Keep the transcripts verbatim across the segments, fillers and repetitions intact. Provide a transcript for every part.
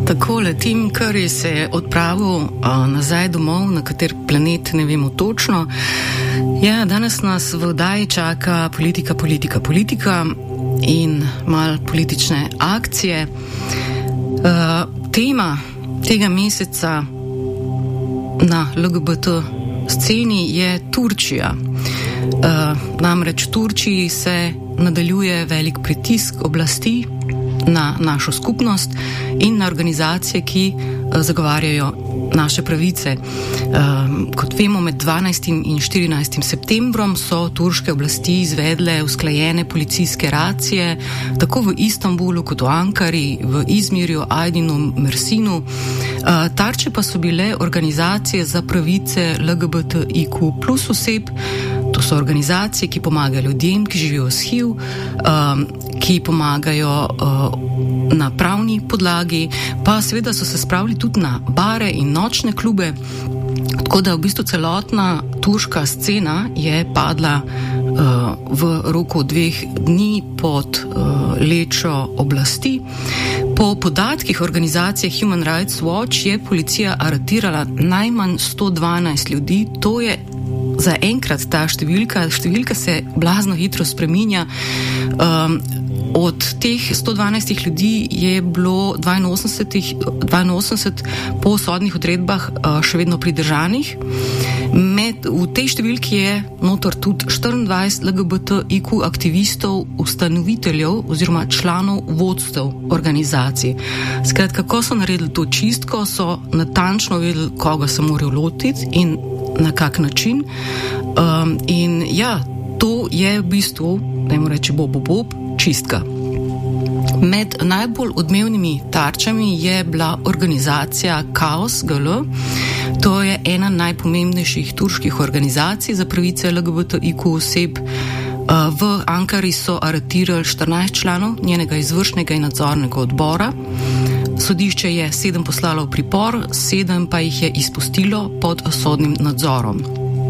Takole, Tim Curry se je odpravil a, nazaj domov, na kater planet ne vemo točno. Ja, danes nas v oddaji čaka politika, politika, politika in malo politične akcije. A, tema tega meseca na L G B T sceni je Turčija. A, namreč v Turčiji se nadaljuje velik pritisk oblasti na našo skupnost in na organizacije, ki uh, zagovarjajo naše pravice. Uh, kot vemo, med dvanajstim in štirinajstim septembrom so turške oblasti izvedle usklajene policijske racije, tako v Istanbulu kot v Ankari, v Izmirju, Aydinu, Mersinu. Uh, tarče pa so bile organizacije za pravice L G B T I Q plus oseb. To so organizacije, ki pomagajo ljudem, ki živijo s H I V, um, ki pomagajo uh, na pravni podlagi, pa seveda so se spravili tudi na bare in nočne klube, tako da v bistvu celotna turška scena je padla uh, v roku dveh dni pod uh, lečo oblasti. Po podatkih organizacije Human Rights Watch je policija aretirala najmanj sto dvanajst ljudi, to je za enkrat ta številka, številka se blazno hitro spreminja. Um, od teh sto dvanajst ljudi je bilo dvainosemdeset po sodnih odredbah uh, še vedno pridržanih. Med, v tej številki je notor tudi štiriindvajset L G B T I Q aktivistov, ustanoviteljev oziroma članov vodstev organizacij. Skratka, ko so naredili to čistko, so natančno vedeli, koga se morajo lotiti in na kak način. Um, in ja, to je v bistvu, dajmo reči bob, bob, bob, čistka. Med najbolj odmevnimi tarčami je bila organizacija Kaos G L. To je ena najpomembnejših turških organizacij za pravice L G B T I Q oseb. Uh, v Ankari so aretirali štirinajst članov njenega izvršnega in nadzornega odbora. Sodišče je sedem poslalo v pripor, sedem pa jih je izpustilo pod sodnim nadzorom.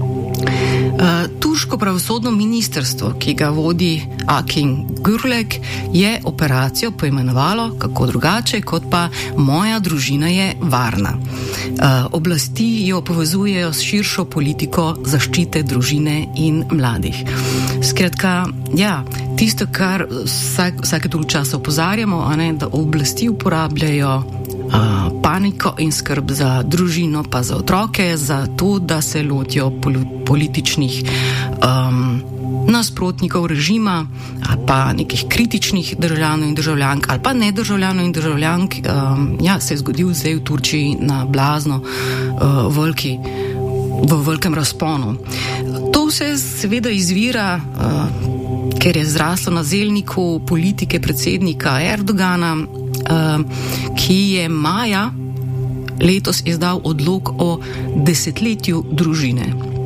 Uh, turško pravosodno ministrstvo, ki ga vodi Akin Gürlek, je operacijo poimenovalo kako drugače, kot pa Moja družina je varna. Uh, oblasti jo povezujejo s širšo politiko zaščite družine in mladih. Skratka, ja, tisto, kar vsak, vsake toliko časa opozarjamo, a ne, da oblasti uporabljajo Uh, paniko in skrb za družino, pa za otroke, za to, da se lotijo pol- političnih um, nasprotnikov režima ali pa nekih kritičnih državljanov in državljank ali pa nedržavljanov in državljank. Um, ja, se je zgodil zdaj v Turčiji na blazno uh, veliki, v velikem razponu. To vse seveda izvira, uh, ker je zraslo na zelniku politike predsednika Erdogana, Uh, ki je maja letos izdal odlok o desetletju družine.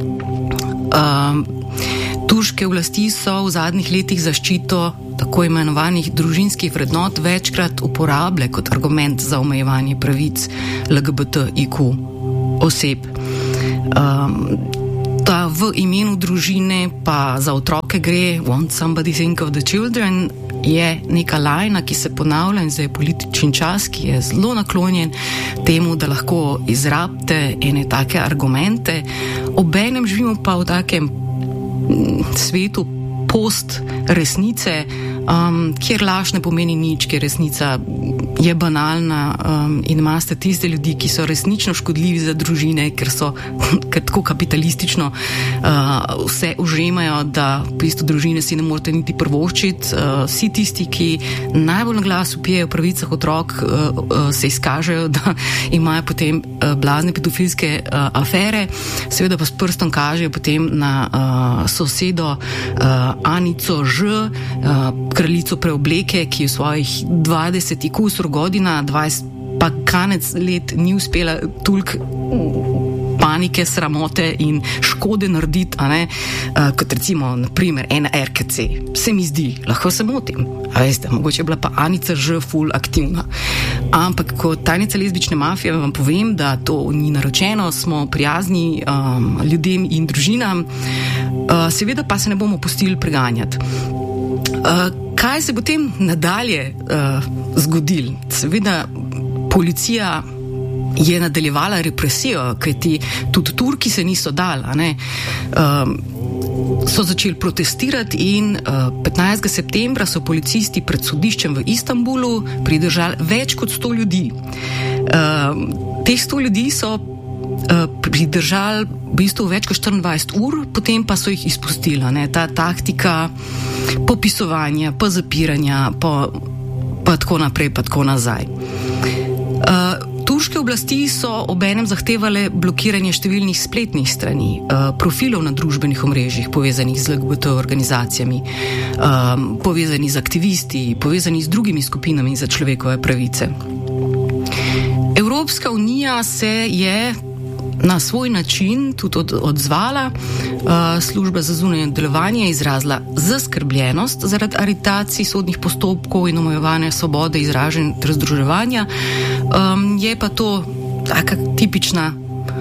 Uh, turške oblasti so v zadnjih letih zaščito tako imenovanih družinskih vrednot večkrat uporabljale kot argument za omejevanje pravic L G B T I Q oseb. Um, ta v imenu družine pa za otroke gre "Want somebody think of the children", je neka lajna, ki se ponavlja in zdaj je politični čas, ki je zelo naklonjen temu, da lahko izrabite ene take argumente. Obenem živimo pa v takem svetu post resnice, um, kjer laž ne pomeni nič, kjer resnica je banalna um, in imate tiste ljudi, ki so resnično škodljivi za družine, ker so ker tako kapitalistično uh, vse užemajo, da v bistvu družine si ne morete niti prvoščiti. Uh, vsi tisti, ki najbolj na glas vpijejo o pravicah otrok, uh, uh, se izkažejo, da imajo potem uh, blazne pedofilske uh, afere, seveda pa s prstom kažejo potem na uh, sosedo uh, Anico Ž, uh, kraljico preobleke, ki v svojih dvajsetih kusur godina, dvajset pa kanec let ni uspela toliko panike, sramote in škode narediti, a ne, uh, kot recimo, na primer, ena R K C. Se mi zdi, lahko se motim, a veste, mogoče je bila pa Anica Ž ful aktivna. Ampak kot tajnica lezbične mafije vam povem, da to ni naročeno, smo prijazni um, ljudem in družinam, uh, seveda pa se ne bomo pustili preganjati. Uh, kaj se potem nadalje uh, zgodilo? Seveda policija je nadaljevala represijo, kajti tudi Turki se niso dali, a ne. Um, so začeli protestirati in uh, petnajstega septembra so policisti pred sodiščem v Istanbulu pridržali več kot sto ljudi. Uh, teh sto ljudi so uh, pridržali v bistvu več kot štiriindvajset ur, potem pa so jih izpustili. Ne? Ta taktika popisovanja, pa zapiranja, pa, pa tako naprej, pa tako nazaj. Uh, Turške oblasti so obenem zahtevale blokiranje številnih spletnih strani, uh, profilov na družbenih omrežjih povezanih z L G B T organizacijami, um, povezanih z aktivisti, povezanih z drugimi skupinami za človekove pravice. Evropska unija se je na svoj način tudi od, odzvala. Uh, služba za zunanje delovanje je izrazila zaskrbljenost zaradi aretacij, sodnih postopkov in omejevanja svobode izražanja ter združevanja. Um, je pa to taka tipična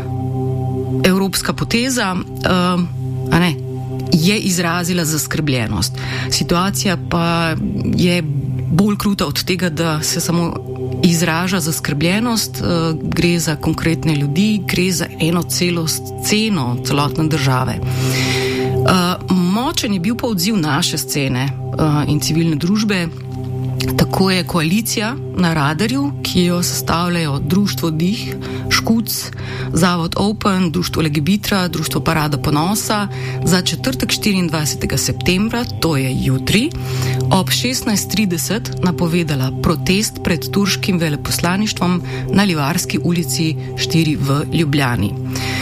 evropska poteza, um, a ne, je izrazila zaskrbljenost. Situacija pa je bolj kruta od tega, da se samo izraža zaskrbljenost, uh, gre za konkretne ljudi, gre za eno celost, ceno celotne države. Uh, močen je bil pa odziv naše scene uh, in civilne družbe. Tako je koalicija na Radarju, ki jo sestavljajo Društvo Dih, Škuc, Zavod Open, Društvo Legibitra, Društvo Parada ponosa, za četrtek štiriindvajsetega septembra, to je jutri, ob šestnajst trideset napovedala protest pred turškim veleposlaništvom na Livarski ulici štiri v Ljubljani.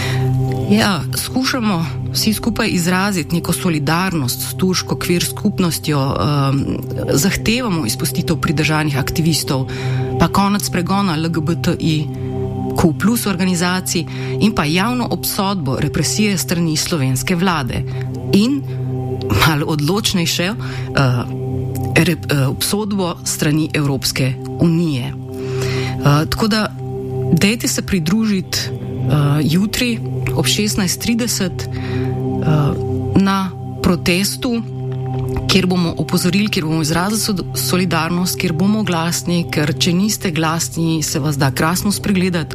Ja, skušamo vsi skupaj izraziti neko solidarnost s turško kvir skupnostjo, um, zahtevamo izpustitev pridržanih aktivistov, pa konec pregona L G B T I Q plus organizacij in pa javno obsodbo represije strani slovenske vlade in malo odločnejše uh, rep, uh, obsodbo strani Evropske unije. Uh, tako da dajte se pridružiti uh, jutri ob šestnajst trideset uh, na protestu, kjer bomo opozorili, kjer bomo izrazili solidarnost, kjer bomo glasni, ker če niste glasni, se vas da krasno spregledati.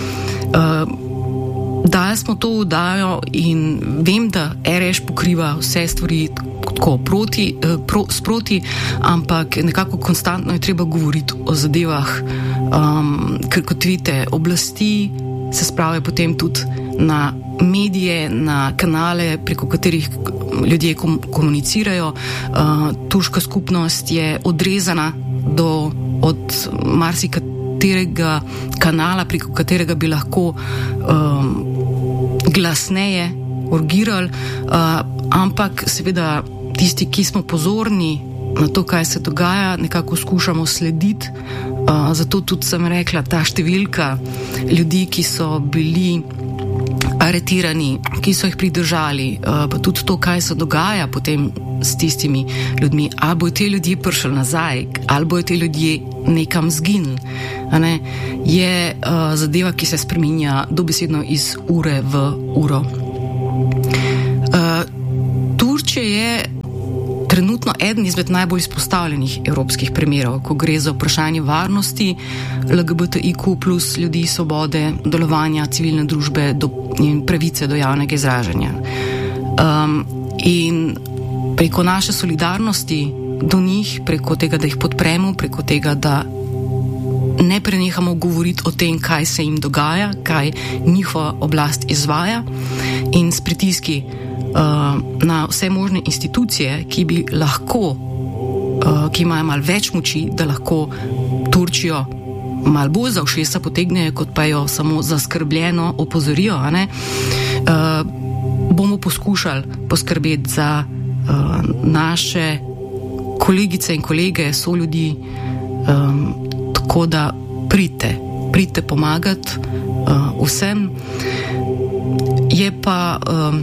Uh, dali smo to vdajo in vem, da R Š pokriva vse stvari tako proti, uh, pro, sproti, ampak nekako konstantno je treba govoriti o zadevah, um, ker kot vidite, oblasti se spravijo potem tudi na medije, na kanale, preko katerih ljudje kom- komunicirajo. Uh, turška skupnost je odrezana do, od marsikaterega kanala, preko katerega bi lahko um, glasneje urgirali, uh, ampak seveda tisti, ki smo pozorni na to, kaj se dogaja, nekako skušamo slediti. Uh, zato tudi sem rekla, ta številka ljudi, ki so bili aretirani, ki so jih pridržali, uh, pa tudi to, kaj se dogaja potem s tistimi ljudmi, ali bojo te ljudje prišli nazaj, ali bojo te ljudje nekam zginili, a ne, je uh, zadeva, ki se spreminja dobesedno iz ure v uro. Uh, Turčija je trenutno eden izmed najbolj izpostavljenih evropskih primerov, ko gre za vprašanje varnosti L G B T I Q plus ljudi, svobode, delovanja civilne družbe do, in pravice do javnega izražanja. Um, in preko naše solidarnosti do njih, preko tega, da jih podpremo, preko tega, da ne prenehamo govoriti o tem, kaj se jim dogaja, kaj njihova oblast izvaja, in s pritiski uh, na vse možne institucije, ki bi lahko, uh, ki imajo malo več moči, da lahko Turčijo malo bolj za ušesa potegnejo, kot pa jo samo zaskrbljeno opozorijo, a ne, uh, bomo poskušali poskrbeti za uh, naše kolegice in kolege, soljudi, um, tako da pridite, pridite pomagati uh, vsem. Je pa um,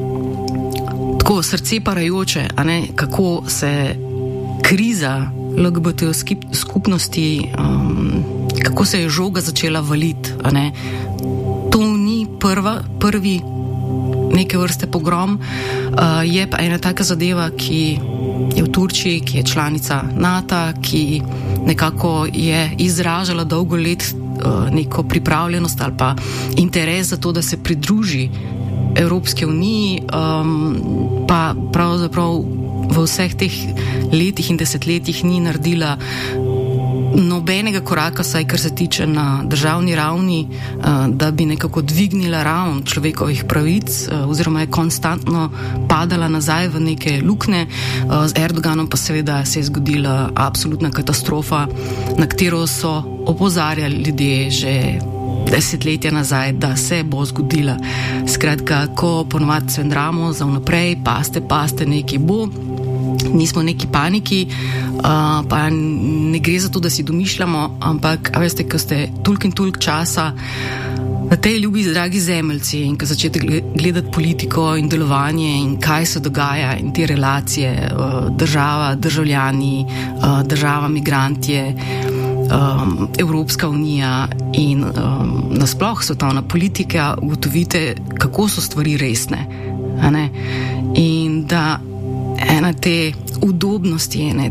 tako srce parajoče, a ne, kako se kriza L G B T skupnosti, um, kako se je žoga začela valiti, a ne. To ni prva, prvi neke vrste pogrom, uh, je pa ena taka zadeva, ki je v Turčiji, ki je članica NATO, ki nekako je izražala dolgo let uh, neko pripravljenost ali pa interes za to, da se pridruži Evropske uniji, um, pa pravzaprav v vseh teh letih in desetletjih ni naredila nobenega koraka, saj kar se tiče na državni ravni, da bi nekako dvignila raven človekovih pravic, oziroma je konstantno padala nazaj v neke lukne. Z Erdoganom pa seveda se je zgodila absolutna katastrofa, na katero so opozarjali ljudje že desetletja nazaj, da se bo zgodila. Skratka, ko ponovadi svendramo za vnaprej, paste, paste, nekaj bo, nismo neki paniki, uh, pa ne gre za to, da si domišljamo, ampak, a veste, ko ste toliko in toliko časa na tej ljubi, dragi zemeljci in ko začete gledati politiko in delovanje in kaj se dogaja in te relacije, uh, država, državljani, uh, država, migrantje, um, Evropska unija in um, nasploh svetovna politika, ugotovite, kako so stvari resne, a ne? In da ena te udobnosti, ene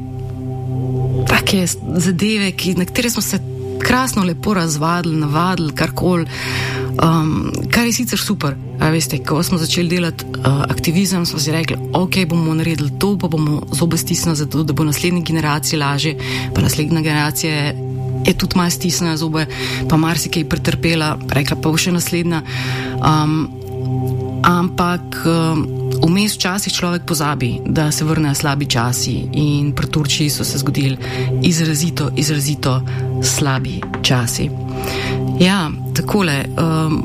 take zadeve, ki, na katere smo se krasno lepo razvadili, navadili, karkoli, um, kar je sicer super. A veste, ko smo začeli delati uh, aktivizem, smo si rekli, ok, bomo naredili to, pa bomo zobe stisnili za to, da bo naslednji generaciji lažje, pa naslednja generacija je tudi malo stisnila zobe, pa marsikaj pretrpela, rekla pa bo še naslednja. Um, ampak um, vmes včasih človek pozabi, da se vrnejo slabi časi in pri Turčiji so se zgodili izrazito, izrazito slabi časi. Ja, takole, um,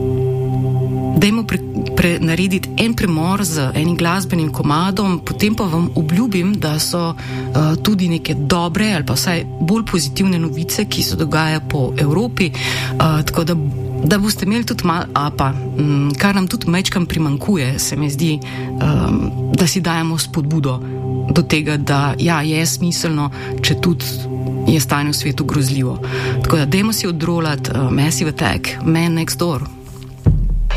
dajmo pre, pre, narediti en premor z enim glasbenim komadom, potem pa vam obljubim, da so uh, tudi neke dobre ali pa vsaj bolj pozitivne novice, ki se dogajajo po Evropi, uh, tako da da boste imeli tudi malo apa, kar nam tudi mečkam primankuje, se mi zdi, um, da si dajemo spodbudo do tega, da ja, je smiselno, če tudi je stanje v svetu grozljivo. Tako da dajmo si odrolati uh, Massive Attack, Man Next Door.